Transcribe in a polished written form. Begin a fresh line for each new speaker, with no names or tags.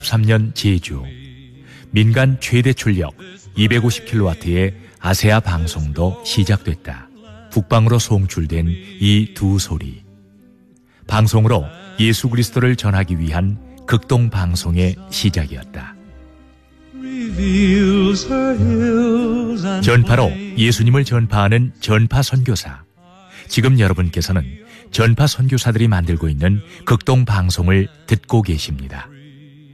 3년 제주 민간 최대 출력 250kW의 아세아 방송도 시작됐다. 북방으로 송출된 이 두 소리. 방송으로 예수 그리스도를 전하기 위한 극동 방송의 시작이었다. 전파로 예수님을 전파하는 전파 선교사. 지금 여러분께서는 전파 선교사들이 만들고 있는 극동 방송을 듣고 계십니다.